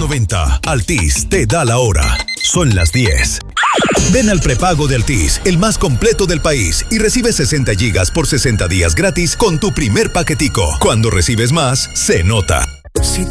890. Altis te da la hora. Son las 10. Ven al prepago de Altis, el más completo del país, y recibe 60 gigas por 60 días gratis con tu primer paquetico. Cuando recibes más, se nota. Si